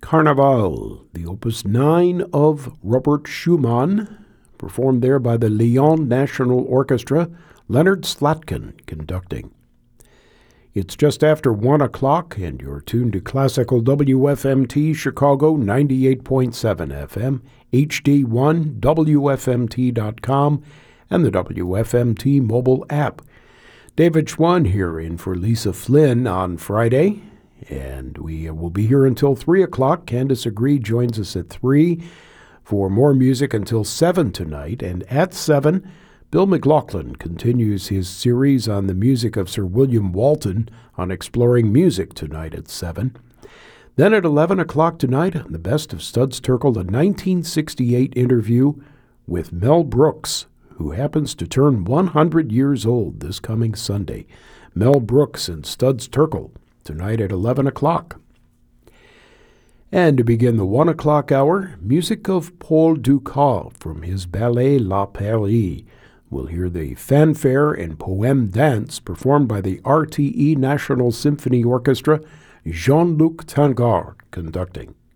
Carnaval, the Opus 9 of Robert Schumann, performed there by the Lyon National Orchestra, Leonard Slatkin conducting. It's just after 1 o'clock, and you're tuned to Classical WFMT Chicago 98.7 FM, HD1, WFMT.com, and the WFMT mobile app. David Schwann here in for Lisa Flynn on Friday, and we will be here until 3 o'clock. Candace Agree joins us at 3 for more music until 7 tonight, and at 7, Bill McLaughlin continues his series on the music of Sir William Walton on Exploring Music tonight at 7. Then at 11 o'clock tonight, on the Best of Studs Terkel, a 1968 interview with Mel Brooks, who happens to turn 100 years old this coming Sunday. Mel Brooks and Studs Terkel tonight at 11 o'clock. And to begin the 1 o'clock hour, music of Paul Dukas from his ballet La Pairie. We'll hear the fanfare and poème dance performed by the RTE National Symphony Orchestra, Jean-Luc Tangard conducting.